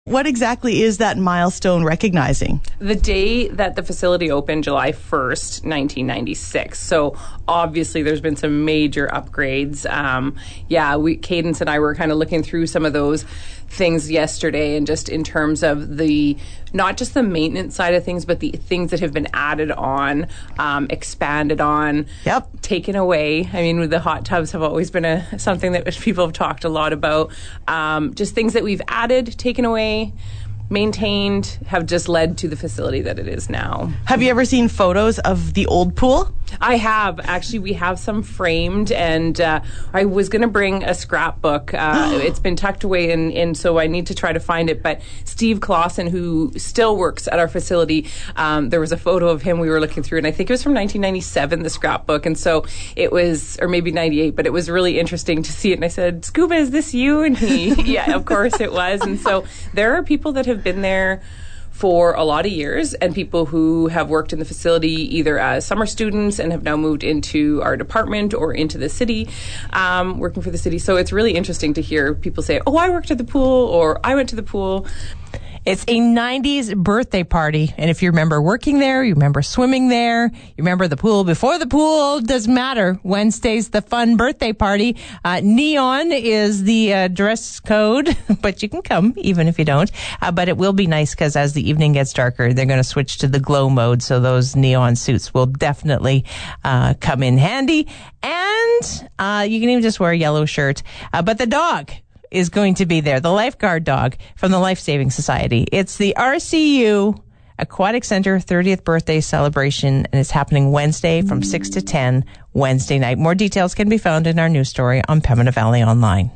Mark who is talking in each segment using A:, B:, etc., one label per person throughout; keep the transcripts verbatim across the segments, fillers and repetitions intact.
A: What exactly is that milestone recognizing?
B: The day that the facility opened, July first, nineteen ninety-six. So obviously there's been some major upgrades. Um, yeah, we, Cadence and I were kind of looking through some of those things yesterday, and just in terms of the, not just the maintenance side of things, but the things that have been added on, um, expanded on,
A: yep.
B: taken away. I mean, the hot tubs have always been a something that people have talked a lot about. Um, just things that we've added, taken away, maintained, have just led to the facility that it is now.
A: Have you ever seen photos of the old pool?
B: I have. Actually, we have some framed, and uh, I was going to bring a scrapbook. Uh, it's been tucked away, in, in, so I need to try to find it. But Steve Clausen, who still works at our facility, um, there was a photo of him we were looking through, and I think it was from nineteen ninety-seven, the scrapbook. And so it was, or maybe ninety-eight, but it was really interesting to see it. And I said, Scuba, is this you? And he, yeah, of course it was. And so there are people that have been there for a lot of years, and people who have worked in the facility either as summer students and have now moved into our department or into the city, um, working for the city. So it's really interesting to hear people say, oh, I worked at the pool, or I went to the pool.
C: It's a nineties birthday party, and if you remember working there, you remember swimming there, you remember the pool before the pool, doesn't matter. Wednesday's the fun birthday party. Uh, neon is the uh, dress code, but you can come even if you don't. Uh, but it will be nice because as the evening gets darker, they're going to switch to the glow mode, so those neon suits will definitely uh, come in handy. And uh, you can even just wear a yellow shirt. Uh, but the dog is going to be there, the lifeguard dog from the Life Saving Society. It's the R C U Aquatic Center thirtieth birthday celebration, and it's happening Wednesday from six to ten Wednesday night. More details can be found in our news story on Pembina Valley Online.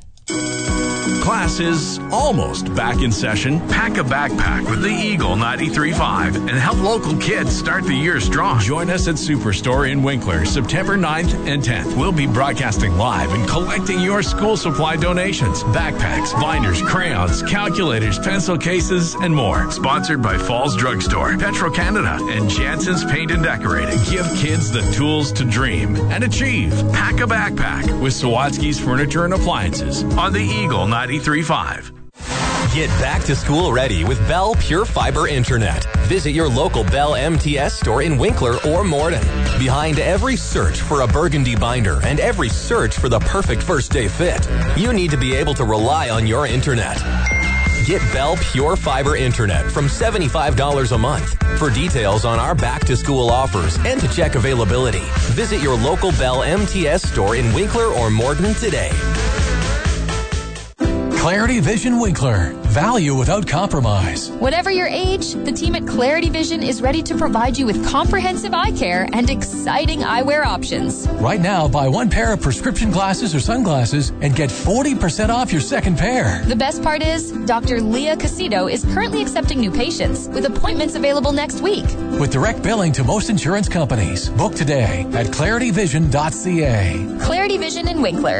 D: Class is almost back in session. Pack a backpack with the Eagle ninety-three point five and help local kids start the year strong. Join us at Superstore in Winkler, September ninth and tenth. We'll be broadcasting live and collecting your school supply donations. Backpacks, binders, crayons, calculators, pencil cases, and more. Sponsored by Falls Drugstore, Petro-Canada, and Jansen's Paint and Decorating. Give kids the tools to dream and achieve. Pack a backpack with Sawatsky's Furniture and Appliances on the Eagle ninety-three point five.
E: Get back to school ready with Bell Pure Fiber Internet. Visit your local Bell M T S store in Winkler or Morden. Behind every search for a burgundy binder and every search for the perfect first day fit, you need to be able to rely on your internet. Get Bell Pure Fiber Internet from seventy-five dollars a month. For details on our back-to-school offers and to check availability, visit your local Bell M T S store in Winkler or Morden today.
F: Clarity Vision Winkler. Value without compromise.
G: Whatever your age, the team at Clarity Vision is ready to provide you with comprehensive eye care and exciting eyewear options.
F: Right now, buy one pair of prescription glasses or sunglasses and get forty percent off your second pair.
G: The best part is, Doctor Leah Casito is currently accepting new patients, with appointments available next week.
F: With direct billing to most insurance companies. Book today at clarity vision dot c a.
G: Clarity Vision in Winkler.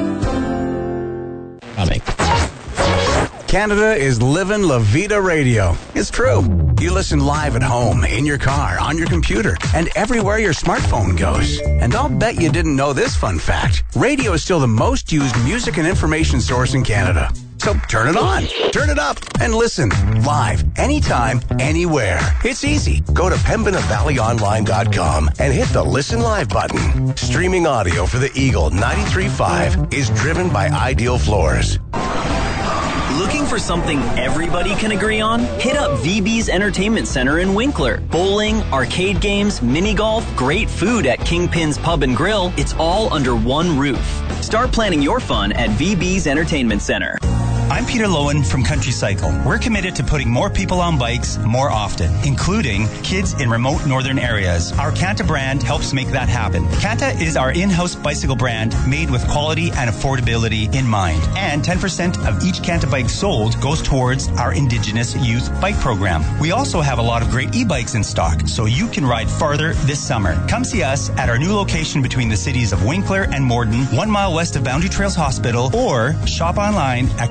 H: Canada is living La Vida Radio. It's true. You listen live at home, in your car, on your computer, and everywhere your smartphone goes. And I'll bet you didn't know this fun fact. Radio is still the most used music and information source in Canada. So turn it on, turn it up, and listen live, anytime, anywhere. It's easy. Go to pembina valley online dot com and hit the Listen Live button. Streaming audio for the Eagle ninety-three point five is driven by Ideal Floors.
I: Looking for something everybody can agree on? Hit up V B's Entertainment Center in Winkler. Bowling, arcade games, mini golf, great food at Kingpin's Pub and Grill. It's all under one roof. Start planning your fun at V B's Entertainment Center.
J: I'm Peter Lowen from Country Cycle. We're committed to putting more people on bikes more often, including kids in remote northern areas. Our Canta brand helps make that happen. Canta is our in-house bicycle brand made with quality and affordability in mind. And ten percent of each Canta bike sold goes towards our Indigenous Youth Bike Program. We also have a lot of great e-bikes in stock, so you can ride farther this summer. Come see us at our new location between the cities of Winkler and Morden, one mile west of Boundary Trails Hospital, or shop online at country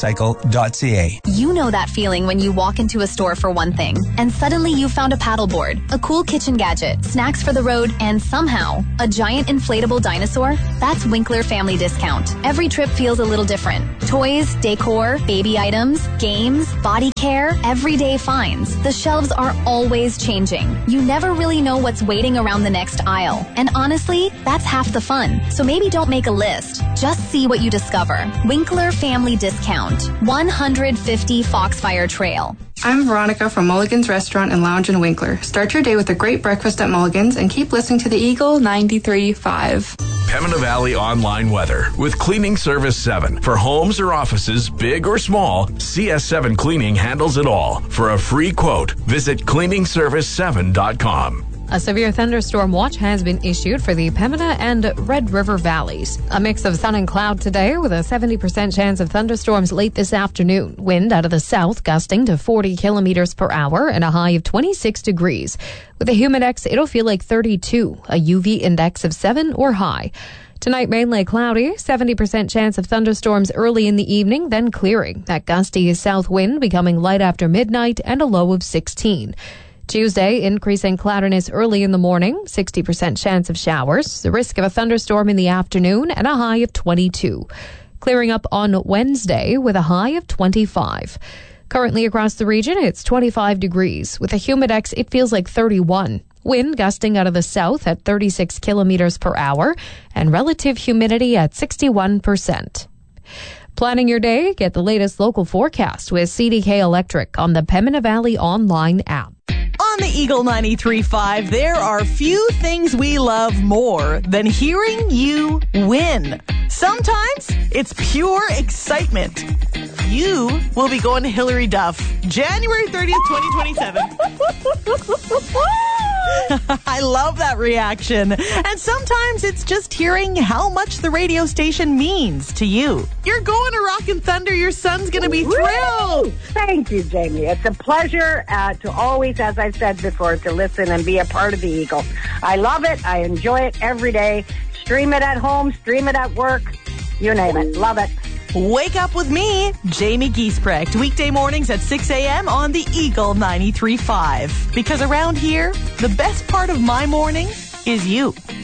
J: countrycycle dot c a.
K: You know that feeling when you walk into a store for one thing, and suddenly you found a paddleboard, a cool kitchen gadget, snacks for the road, and somehow a giant inflatable dinosaur? That's Winkler Family Discount. Every trip feels a little different. Toys, decor, baby items, games, body care, everyday finds. The shelves are always changing. You never really know what's waiting around the next aisle. And honestly, that's half the fun. So maybe don't make a list. Just see what you discover. Winkler Family Discount. one fifty Foxfire Trail.
L: I'm Veronica from Mulligan's Restaurant and Lounge in Winkler. Start your day with a great breakfast at Mulligan's and keep listening to the Eagle ninety-three point five.
D: Pembina Valley Online Weather with Cleaning Service seven. For homes or offices, big or small, C S seven Cleaning handles it all. For a free quote, visit cleaning service seven dot com.
M: A severe thunderstorm watch has been issued for the Pembina and Red River valleys. A mix of sun and cloud today with a seventy percent chance of thunderstorms late this afternoon. Wind out of the south gusting to forty kilometers per hour and a high of twenty-six degrees. With a humidex, it'll feel like thirty-two, a U V index of seven or high. Tonight, mainly cloudy, seventy percent chance of thunderstorms early in the evening, then clearing. That gusty south wind becoming light after midnight and a low of sixteen. Tuesday, increasing cloudiness early in the morning, sixty percent chance of showers, the risk of a thunderstorm in the afternoon, and a high of twenty-two. Clearing up on Wednesday with a high of twenty-five. Currently across the region, it's twenty-five degrees. With a humidex, it feels like thirty-one. Wind gusting out of the south at thirty-six kilometers per hour, and relative humidity at sixty-one percent. Planning your day? Get the latest local forecast with C D K Electric on the Pembina Valley online app.
A: On the Eagle ninety-three point five, there are few things we love more than hearing you win. Sometimes it's pure excitement. You will be going to Hillary Duff January thirtieth, twenty twenty-seven. I love that reaction. And sometimes it's just hearing how much the radio station means to you. You're going to Rockin' Thunder. Your son's going to be thrilled.
N: Woo! Thank you, Jamie. It's a pleasure uh, to always, as I've said before, to listen and be a part of the Eagle. I love it. I enjoy it every day. Stream it at home, stream it at work, you name it. Love it.
A: Wake up with me, Jamie Giesbrecht, weekday mornings at six a.m. on the Eagle ninety-three point five. Because around here, the best part of my morning is you.